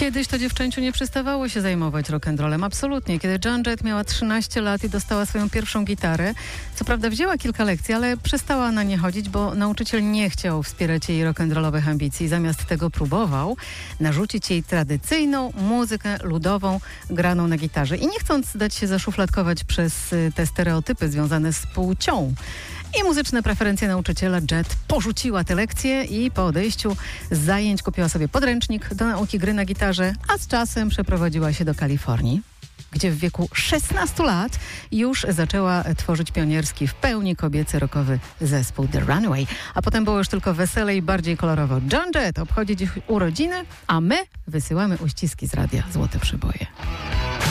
Kiedyś to dziewczęciu nie przestawało się zajmować rock'n'rollem, absolutnie. Kiedy Joan Jett miała 13 lat i dostała swoją pierwszą gitarę, co prawda wzięła kilka lekcji, ale przestała na nie chodzić, bo nauczyciel nie chciał wspierać jej rock'n'rollowych ambicji. Zamiast tego próbował narzucić jej tradycyjną muzykę ludową graną na gitarze. I nie chcąc dać się zaszufladkować przez te stereotypy związane z płcią i muzyczne preferencje nauczyciela, Jett porzuciła te lekcje i po odejściu z zajęć kupiła sobie podręcznik do nauki gry na gitarze, a z czasem przeprowadziła się do Kalifornii, gdzie w wieku 16 lat już zaczęła tworzyć pionierski, w pełni kobiecy rockowy zespół The Runaway. A potem było już tylko weselej i bardziej kolorowo. Joan Jett obchodzi dziś urodziny, a my wysyłamy uściski z radia Złote Przeboje.